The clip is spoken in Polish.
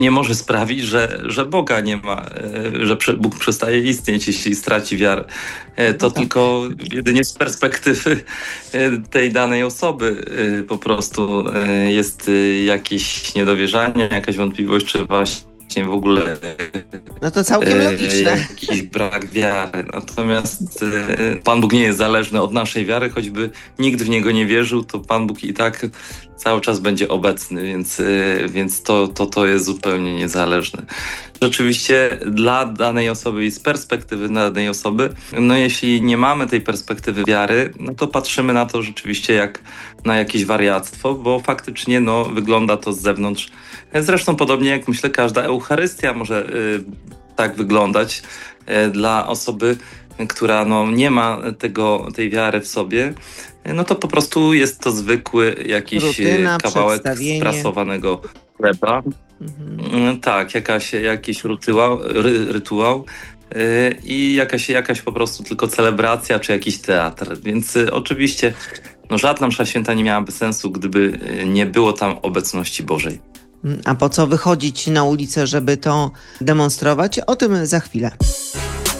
nie może sprawić, że Boga nie ma, że Bóg przestaje istnieć, jeśli straci wiarę. To No tak. tylko jedynie z perspektywy tej danej osoby po prostu jest jakieś niedowierzanie, jakaś wątpliwość, czy właśnie w ogóle No to całkiem logiczne. jakiś brak wiary. Natomiast Pan Bóg nie jest zależny od naszej wiary, choćby nikt w Niego nie wierzył, to Pan Bóg i tak cały czas będzie obecny, więc to jest zupełnie niezależne. Rzeczywiście dla danej osoby i z perspektywy danej osoby, no jeśli nie mamy tej perspektywy wiary, no to patrzymy na to rzeczywiście jak na jakieś wariactwo, bo faktycznie no, wygląda to z zewnątrz. Zresztą podobnie jak myślę każda Eucharystia może tak wyglądać dla osoby, która no, nie ma tej wiary w sobie, no to po prostu jest to zwykły jakiś Rutyna, kawałek przedstawienie. sprasowanego chleba. Tak, jakiś rytuał i jakaś po prostu tylko celebracja czy jakiś teatr. Więc oczywiście no, żadna msza święta nie miałaby sensu, gdyby nie było tam obecności Bożej. A po co wychodzić na ulicę, żeby to demonstrować? O tym za chwilę.